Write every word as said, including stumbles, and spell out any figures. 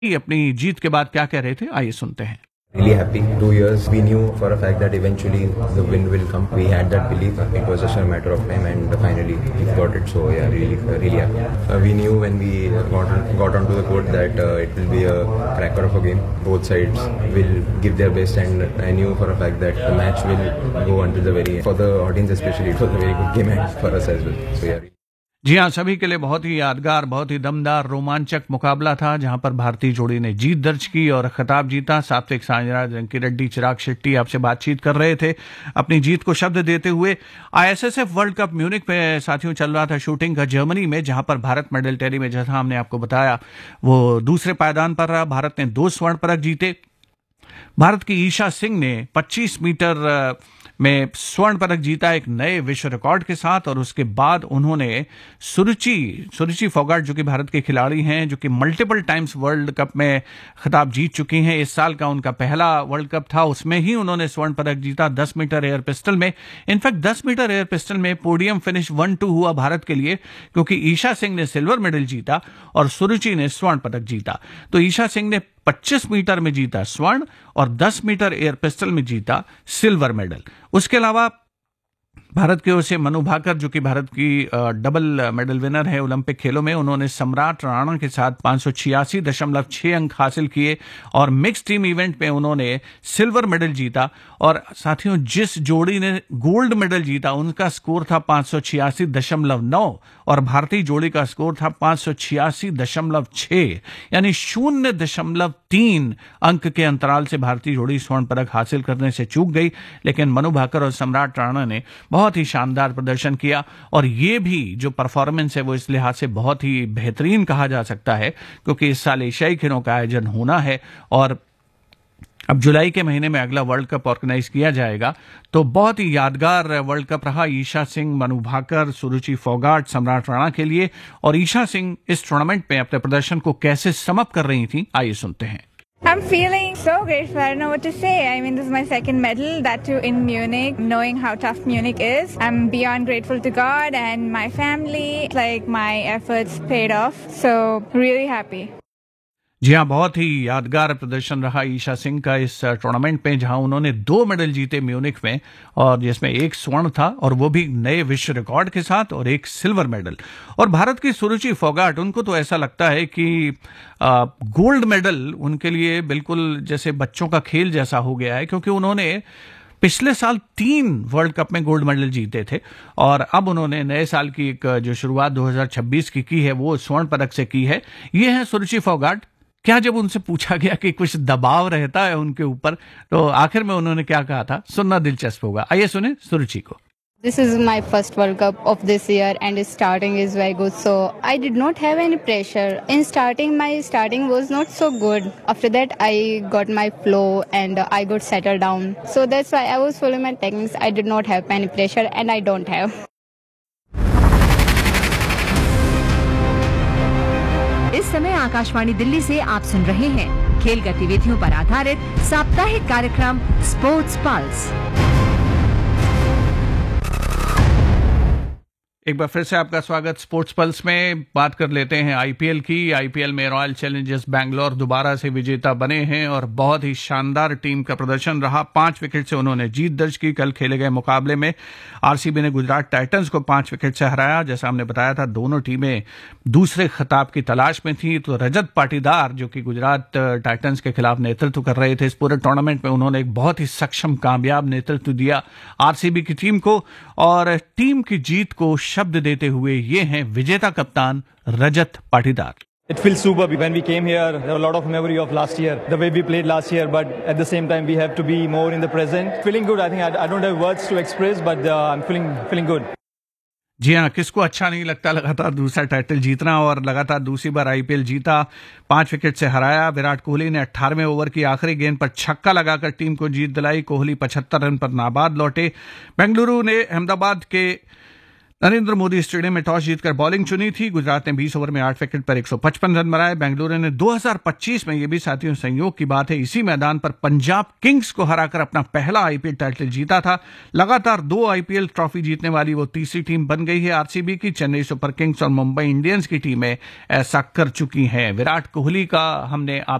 अपनी जीत के बाद क्या कह रहे थे, आइए सुनते हैं। Really happy. Two years we knew for a fact that eventually the win will come. We had that belief. It was just a matter of time, and finally we got it. So yeah, really, really happy. Uh, we knew when we got on, got onto the court that uh, it will be a cracker of a game. Both sides will give their best, and I knew for a fact that the match will go until the very end. For the audience especially, it was a very good game, and for us as well. So yeah. जी हाँ, सभी के लिए बहुत ही यादगार, बहुत ही दमदार, रोमांचक मुकाबला था, जहां पर भारतीय जोड़ी ने जीत दर्ज की और खिताब जीता। सात्विक साईराज, रंकी रेड्डी, चिराग शेट्टी आपसे बातचीत कर रहे थे अपनी जीत को शब्द देते हुए। आईएसएसएफ वर्ल्ड कप म्यूनिक में साथियों चल रहा था शूटिंग का जर्मनी में, जहां पर भारत मेडल टैली में, जैसा हमने आपको बताया, वो दूसरे पायदान पर रहा। भारत ने दो स्वर्ण पदक जीते। भारत की ईशा सिंह ने पच्चीस मीटर में स्वर्ण पदक जीता एक नए विश्व रिकॉर्ड के साथ, और उसके बाद उन्होंने सुरुचि सुरुचि फोगाट, जो कि भारत के खिलाड़ी हैं, जो कि मल्टीपल टाइम्स वर्ल्ड कप में खिताब जीत चुकी हैं, इस साल का उनका पहला वर्ल्ड कप था, उसमें ही उन्होंने स्वर्ण पदक जीता दस मीटर एयर पिस्टल में। इनफैक्ट दस मीटर एयर पिस्टल में पोडियम फिनिश वन टू हुआ भारत के लिए, क्योंकि ईशा सिंह ने सिल्वर मेडल जीता और सुरुचि ने स्वर्ण पदक जीता। तो ईशा सिंह ने पच्चीस मीटर में जीता स्वर्ण और दस मीटर एयर पिस्टल में जीता सिल्वर मेडल। उसके अलावा भारत की ओर से मनु भाकर, जो कि भारत की डबल मेडल विनर है ओलंपिक खेलों में, उन्होंने सम्राट राणा के साथ पांच सौ छियासी दशमलव छह अंक हासिल किए और मिक्स टीम इवेंट में उन्होंने सिल्वर मेडल जीता। और साथियों, जिस जोड़ी ने गोल्ड मेडल जीता उनका स्कोर था पांच सौ छियासी दशमलव नौ और भारतीय जोड़ी का स्कोर था पांच सौ छियासी दशमलव छह, यानी शून्य दशमलव तीन अंक के अंतराल से भारतीय जोड़ी स्वर्ण पदक हासिल करने से चूक गई। लेकिन मनु भाकर और सम्राट राणा ने बहुत ही शानदार प्रदर्शन किया, और ये भी जो परफॉर्मेंस है वो इस लिहाज से बहुत ही बेहतरीन कहा जा सकता है, क्योंकि इस साल एशियाई खेलों का आयोजन होना है और अब जुलाई के महीने में अगला वर्ल्ड कप ऑर्गेनाइज किया जाएगा। तो बहुत ही यादगार वर्ल्ड कप रहा ईशा सिंह, मनु भाकर, सुरुचि फोगाट, सम्राट राणा के लिए। और ईशा सिंह इस टूर्नामेंट में अपने प्रदर्शन को कैसे सम अप कर रही थी, आइए सुनते हैं। I'm feeling so grateful. I don't know what to say. I mean, this is my second medal, that too in Munich, knowing how tough Munich is. I'm beyond grateful to God and my family. Like, my efforts paid off. So, really happy. जी हाँ, बहुत ही यादगार प्रदर्शन रहा ईशा सिंह का इस tournament में, जहां उन्होंने दो मेडल जीते म्यूनिक में, और जिसमें एक स्वर्ण था और वो भी नए विश्व रिकॉर्ड के साथ, और एक सिल्वर मेडल। और भारत की सुरुचि फोगाट, उनको तो ऐसा लगता है कि आ, गोल्ड मेडल उनके लिए बिल्कुल जैसे बच्चों का खेल जैसा हो गया है, क्योंकि उन्होंने पिछले साल तीन वर्ल्ड कप में गोल्ड मेडल जीते थे, और अब उन्होंने नए साल की एक जो शुरुआत दो हज़ार छब्बीस की की है वो स्वर्ण पदक से की है। ये है सुरुचि फोगाट। क्या जब उनसे पूछा गया कि कुछ दबाव रहता है उनके ऊपर, तो आखिर में उन्होंने क्या कहा था, सुनना दिलचस्प होगा। आइए सुने सुरुचि को। This is my first World Cup of this year and starting is very good. So I did not have any pressure. In starting, my starting was not so good. After that, I got my flow and I got settled down. So that's why I was following my techniques. I did not have any pressure and I don't have. इस समय आकाशवाणी दिल्ली से आप सुन रहे हैं खेल गतिविधियों पर आधारित साप्ताहिक कार्यक्रम स्पोर्ट्स पल्स। एक बार फिर से आपका स्वागत स्पोर्ट्स पल्स में। बात कर लेते हैं आईपीएल की। आईपीएल में रॉयल चैलेंजर्स बैंगलोर दोबारा से विजेता बने हैं और बहुत ही शानदार टीम का प्रदर्शन रहा। पांच विकेट से उन्होंने जीत दर्ज की। कल खेले गए मुकाबले में आरसीबी ने गुजरात टाइटंस को पांच विकेट से हराया। जैसा हमने बताया था, दोनों टीमें दूसरे खिताब की तलाश में थी। तो रजत पाटीदार, जो कि गुजरात टाइटंस के खिलाफ नेतृत्व कर रहे थे इस पूरे टूर्नामेंट में, उन्होंने एक बहुत ही सक्षम, कामयाब नेतृत्व दिया आरसीबी की टीम को, और टीम की जीत को शब्द देते हुए ये हैं विजेता कप्तान Rajat Patidar. It feels super. When we came here, there were a lot of memory of last year, the way we played last year, but at the same time, we have to be more in the present. Feeling good. I think I, I don't have words to express, but uh, I'm feeling feeling good. जी हाँ, किसको अच्छा नहीं लगता लगातार दूसरा title जीतना, और लगातार दूसरी बार आईपीएल जीता, पांच विकेट से हराया। विराट कोहली ने अठारहवें ओवर की आखिरी गेंद पर छक्का लगाकर टीम को जीत दिलाई। कोहली पचहत्तर रन पर नाबाद लौटे। बेंगलुरु ने अहमदाबाद के नरेंद्र मोदी स्टेडियम में टॉस जीतकर बॉलिंग चुनी थी। गुजरात ने बीस ओवर में आठ विकेट पर एक सौ पचपन रन बनाए। बेंगलुरु ने दो हज़ार पच्चीस में, ये भी साथियों संयोग की बात है, इसी मैदान पर पंजाब किंग्स को हराकर अपना पहला आईपीएल टाइटल जीता था। लगातार दो आईपीएल ट्रॉफी जीतने वाली वो तीसरी टीम बन गई है आरसीबी की। चेन्नई सुपर किंग्स और मुंबई इंडियंस की टीमें ऐसा कर चुकी हैं। विराट कोहली का हमने